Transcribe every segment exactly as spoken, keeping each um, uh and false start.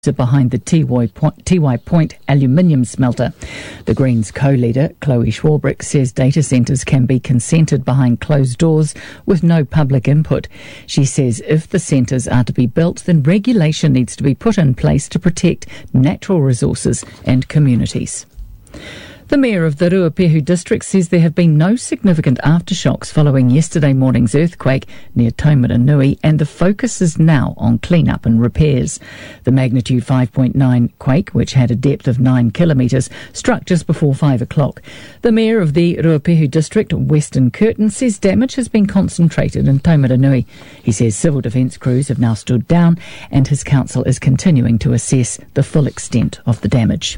behind the T Y Point, T Y Point aluminium smelter. The Greens co-leader, Chloe Schwarbrick, says data centres can be consented behind closed doors with no public input. She says if the centres are to be built, then regulation needs to be put in place to protect natural resources and communities. The Mayor of the Ruapehu district says there have been no significant aftershocks following yesterday morning's earthquake near Taumaranui, and the focus is now on clean-up and repairs. The magnitude five point nine quake, which had a depth of nine kilometres, struck just before five o'clock. The Mayor of the Ruapehu district, Western Curtin, says damage has been concentrated in Taumaranui. He says civil defence crews have now stood down and his council is continuing to assess the full extent of the damage.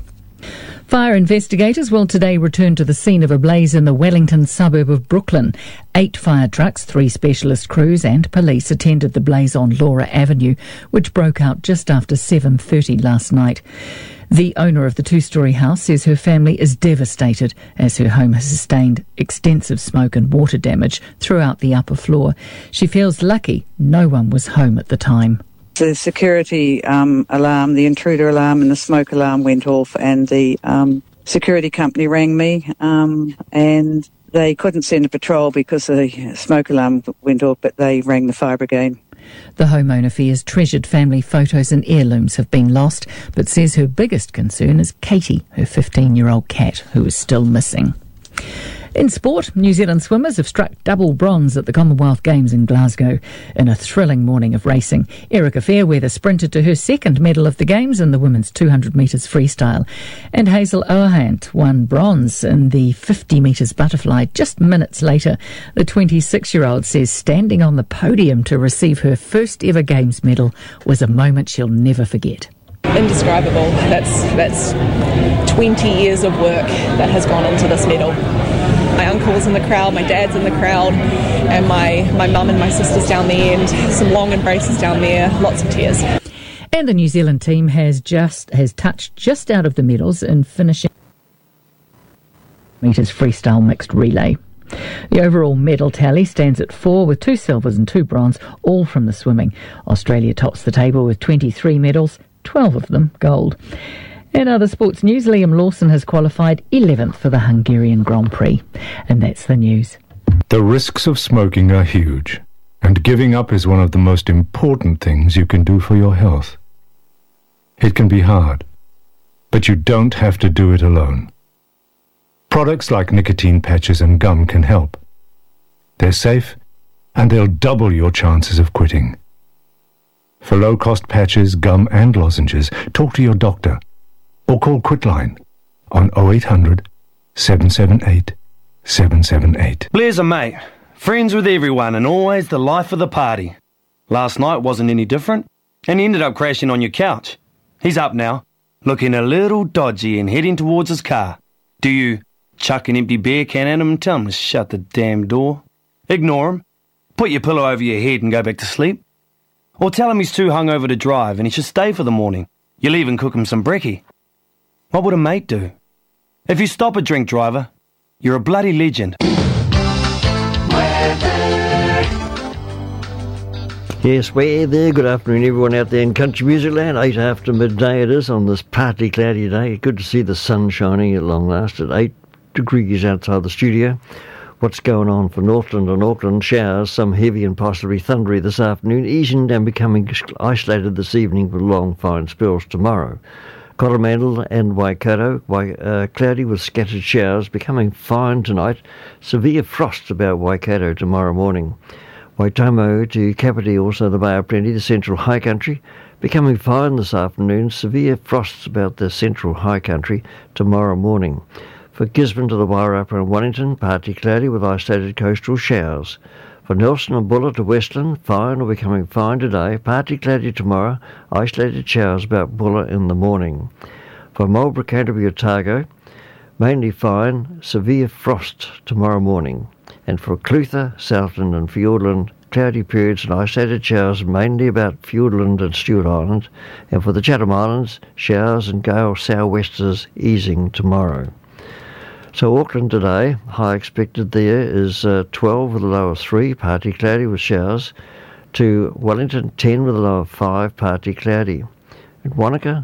Fire investigators will today return to the scene of a blaze in the Wellington suburb of Brooklyn. Eight fire trucks, three specialist crews and police attended the blaze on Laura Avenue, which broke out just after seven thirty last night. The owner of the two-storey house says her family is devastated as her home has sustained extensive smoke and water damage throughout the upper floor. She feels lucky no one was home at the time. The security um, alarm, the intruder alarm and the smoke alarm went off, and the um, security company rang me um, and they couldn't send a patrol because the smoke alarm went off, but they rang the fire brigade. The homeowner fears treasured family photos and heirlooms have been lost, but says her biggest concern is Katie, her fifteen-year-old cat, who is still missing. In sport, New Zealand swimmers have struck double bronze at the Commonwealth Games in Glasgow in a thrilling morning of racing. Erica Fairweather sprinted to her second medal of the Games in the women's two hundred metres freestyle. And Hazel Ohant won bronze in the fifty metres butterfly just minutes later. The twenty-six-year-old says standing on the podium to receive her first ever Games medal was a moment she'll never forget. Indescribable. That's, that's twenty years of work that has gone into this medal. My uncle's in the crowd, my dad's in the crowd, and my, my mum and my sister's down the end. Some long embraces down there, lots of tears. And the New Zealand team has just has touched just out of the medals in finishing metres freestyle mixed relay. The overall medal tally stands at four, with two silvers and two bronze, all from the swimming. Australia tops the table with twenty-three medals, twelve of them gold. In other sports news, Liam Lawson has qualified eleventh for the Hungarian Grand Prix. And that's the news. The risks of smoking are huge, and giving up is one of the most important things you can do for your health. It can be hard, but you don't have to do it alone. Products like nicotine patches and gum can help. They're safe, and they'll double your chances of quitting. For low-cost patches, gum and lozenges, talk to your doctor or call Quitline on oh eight hundred, seven seven eight, seven seven eight. Blair's a mate, friends with everyone and always the life of the party. Last night wasn't any different, and he ended up crashing on your couch. He's up now, looking a little dodgy and heading towards his car. Do you chuck an empty beer can at him and tell him to shut the damn door? Ignore him, put your pillow over your head and go back to sleep? Or tell him he's too hungover to drive and he should stay for the morning? You'll even cook him some brekkie. What would a mate do? If you stop a drink driver, you're a bloody legend. Yes, weather. Good afternoon, everyone out there in country music land. Eight after midday it is on this partly cloudy day. Good to see the sun shining at long last at eight degrees outside the studio. What's going on for Northland and Auckland? Showers, some heavy and possibly thundery this afternoon, easing and becoming isolated this evening with long fine spells tomorrow. Coromandel and Waikato, uh, cloudy with scattered showers, becoming fine tonight. Severe frost about Waikato tomorrow morning. Waitomo to Kapiti, also the Bay of Plenty, the central high country, becoming fine this afternoon. Severe frosts about the central high country tomorrow morning. For Gisborne to the Wairarapa and Wellington, partly cloudy with isolated coastal showers. For Nelson and Buller to Westland, fine or becoming fine today, partly cloudy tomorrow, isolated showers about Buller in the morning. For Marlborough, Canterbury, Otago, mainly fine, severe frost tomorrow morning. And for Clutha, Southland and Fiordland, cloudy periods and isolated showers mainly about Fiordland and Stewart Island. And for the Chatham Islands, showers and gale sou'westers easing tomorrow. So Auckland today, high expected there is uh, twelve with a low of three, partly cloudy with showers, to Wellington ten with a low of five, partly cloudy. at Wanaka.